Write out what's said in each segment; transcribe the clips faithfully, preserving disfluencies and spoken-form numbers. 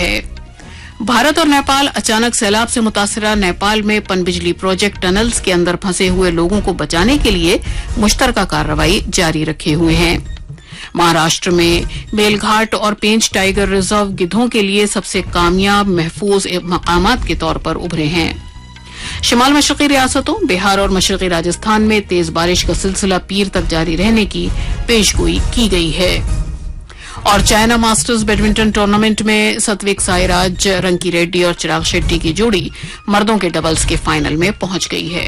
है। भारत और नेपाल अचानक सैलाब से मुतासरा नेपाल में पनबिजली प्रोजेक्ट टनल्स के अंदर फंसे हुए लोगों को बचाने के लिए मुश्तरका कार्रवाई जारी रखे हुए हैं। महाराष्ट्र में मेलघाट और पेंच टाइगर रिजर्व गिद्धों के लिए सबसे कामयाब महफूज मकामात के तौर पर उभरे हैं। शिमाल मशरकी रियासतों बिहार और मशरकी राजस्थान में तेज बारिश का सिलसिला पीर तक जारी रहने की पेशगोई की गई है। और चाइना मास्टर्स बैडमिंटन टूर्नामेंट में सत्विक साईराज रंकी रेड्डी और चिराग शेट्टी की जोड़ी मर्दों के डबल्स के फाइनल में पहुंच गई है।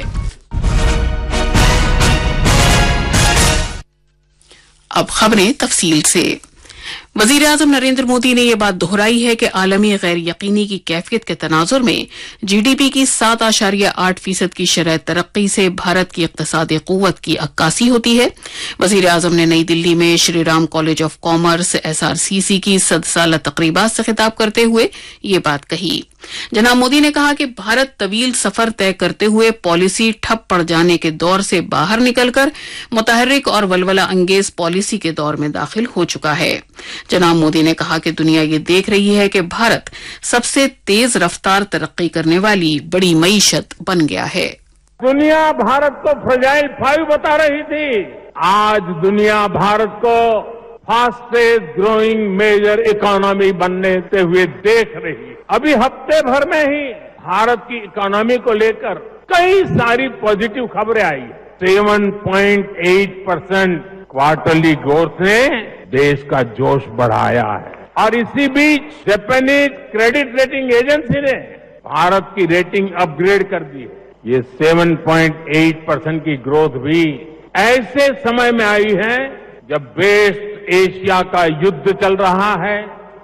अब खबरें तफसील से। वजीर आजम नरेंद्र मोदी ने यह बात दोहराई है कि आलमी गैर यकीनी की कैफियत के तनाजुर में जीडीपी की सात आशारिया आठ फीसद की शरह तरक्की से भारत की इक्तिसादी कुव्वत की अक्कासी होती है। वजीर आजम ने नई दिल्ली में Shriram college of commerce SRCC की सदसाला तकरीबात से खिताब करते हुए ये बात कही। जनाब मोदी ने कहा कि भारत तवील सफर तय करते हुए पॉलिसी ठप पड़ जाने के दौर से बाहर निकलकर मुतहर्रिक और वलवला अंगेज पॉलिसी के दौर में दाखिल हो चुका है। जनाब मोदी ने कहा कि दुनिया ये देख रही है कि भारत सबसे तेज रफ्तार तरक्की करने वाली बड़ी मईशत बन गया है। दुनिया भारत को फ्रजाइल फाइव बता रही थी, आज दुनिया भारत को फास्टेस्ट ग्रोइंग मेजर इकोनॉमी बनने से हुए देख रही है। अभी हफ्ते भर में ही भारत की इकोनॉमी को लेकर कई सारी पॉजिटिव खबरें आई है। Seven point eight percent quarterly growth ने देश का जोश बढ़ाया है। और इसी बीच जापानीज क्रेडिट रेटिंग एजेंसी ने भारत की रेटिंग अपग्रेड कर दी है। ये सेवन पॉइंट एट परसेंट की ग्रोथ भी ऐसे समय में आई है जब वेस्ट एशिया का युद्ध चल रहा है।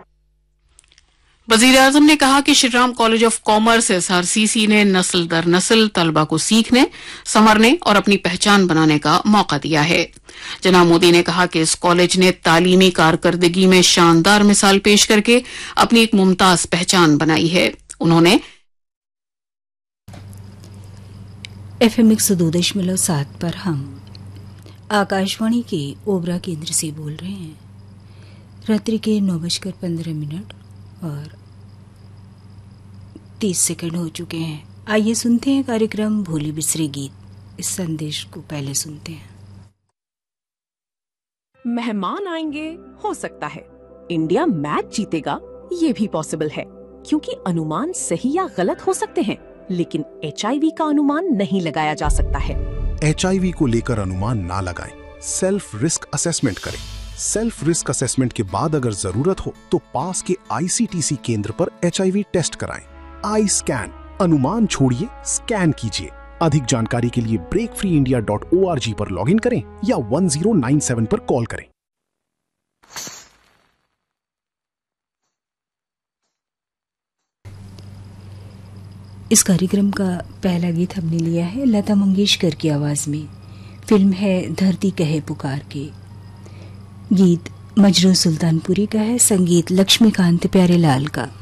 वजीर आजम ने कहा कि Shriram college of commerce SRCC ने नस्ल दर नस्ल तलबा को सीखने, संवरने और अपनी पहचान बनाने का मौका दिया है। जनाब मोदी ने कहा कि इस कॉलेज ने तालीमी कारकर्दगी में शानदार मिसाल पेश करके अपनी एक मुमताज पहचान बनाई है। उन्होंने एफएम एक सौ दो दशमलव सात पर हम आकाशवाणी के ओबरा केंद्र से बोल रहे हैं। रात्रि के नौ बजकर पंद्रह मिनट और तीस सेकंड हो चुके हैं। आइए सुनते हैं कार्यक्रम भोले बिसरे गीत। इस संदेश को पहले सुनते हैं। मेहमान आएंगे, हो सकता है इंडिया मैच जीतेगा, ये भी पॉसिबल है, क्योंकि अनुमान सही या गलत हो सकते हैं, लेकिन एचआईवी का अनुमान नहीं लगाया जा सकता है। एचआईवी को लेकर अनुमान ना लगाएं, सेल्फ रिस्क असेसमेंट करें। सेल्फ रिस्क असेसमेंट के बाद अगर जरूरत हो तो पास के आईसीटीसी केंद्र पर एचआईवी टेस्ट कराएं। आई स्कैन, अनुमान छोड़िए, स्कैन कीजिए। अधिक जानकारी के लिए break free India dot O R G पर लॉगिन करें या वन जीरो नाइन सेवन पर कॉल करें। इस कार्यक्रम का पहला गीत हमने लिया है लता मंगेशकर की आवाज में। फिल्म है धरती कहे पुकार के। गीत मजरू सुल्तानपुरी का है, संगीत लक्ष्मीकांत प्यारेलाल का।